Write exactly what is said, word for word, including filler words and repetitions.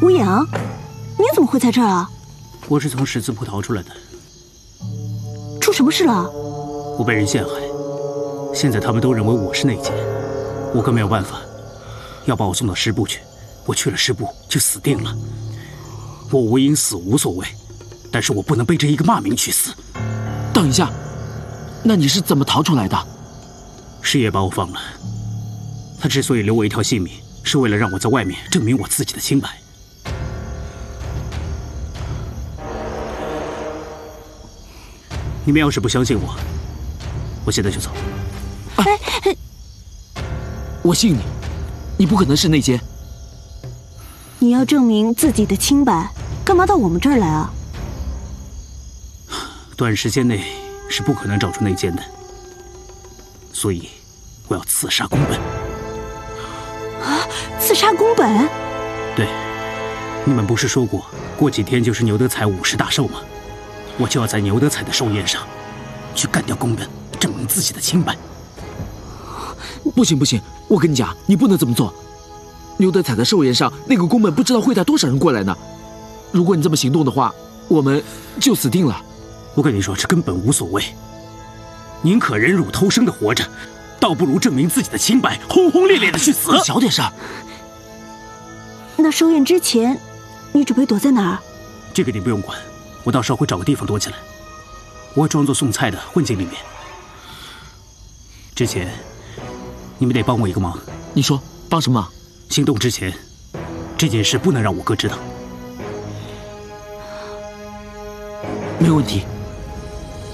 无影，你怎么会在这儿啊？ 我是从十字铺逃出来的。 出什么事了？ 我被人陷害，现在他们都认为我是内奸，我更没有办法，要把我送到师部去。我去了师部就死定了。我无影死无所谓，但是我不能背着一个骂名去死。 等一下，那你是怎么逃出来的？ 师爷把我放了，他之所以留我一条性命，是为了让我在外面证明我自己的清白。你们要是不相信我，我现在就走。 啊、我信你，你不可能是内奸。 你要证明自己的清白，干嘛到我们这儿来啊？ 短时间内是不可能找出内奸的，所以我要刺杀宫本。 啊！刺杀宫本？ 对，你们不是说过过几天就是牛德彩五十大寿吗？我就要在牛德彩的寿宴上去干掉宫本，证明自己的清白。 不行不行，我跟你讲，你不能这么做。牛德彩的寿宴上，那个宫本不知道会带多少人过来呢。如果你这么行动的话，我们就死定了。 我跟你说，这根本无所谓。宁可忍辱偷生的活着，倒不如证明自己的清白，轰轰烈烈的去死。 小点声。 那寿宴之前，你准备躲在哪儿？ 这个你不用管，我到时候会找个地方躲起来。我会装作送菜的混进里面。之前，你们得帮我一个忙。 你说帮什么忙？ 行动之前，这件事不能让我哥知道。 没问题。